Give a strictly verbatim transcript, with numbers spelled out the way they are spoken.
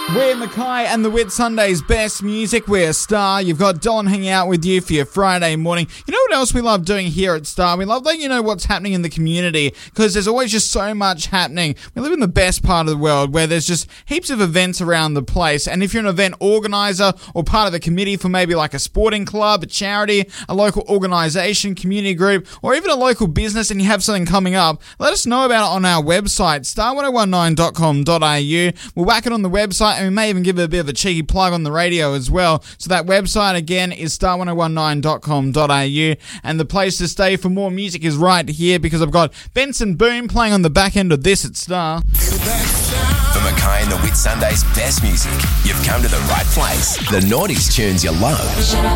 We're Mackay and the Whit Sunday's best music. We're Star. You've got Don hanging out with you for your Friday morning. You know what else we love doing here at Star? We love letting you know what's happening in the community because there's always just so much happening. We live in the best part of the world where there's just heaps of events around the place. And if you're an event organizer or part of a committee for maybe like a sporting club, a charity, a local organisation, community group, or even a local business and you have something coming up, let us know about it on our website, star ten nineteen dot com dot a u. We'll whack it on the website and we may even give it a bit of a cheeky plug on the radio as well. So that website again is star ten nineteen dot com dot a u, and the place to stay for more music is right here because I've got Benson Boone playing on the back end of this at Star. For Mackay and the Whit Sunday's best music, you've come to the right place. The noughties tunes you love.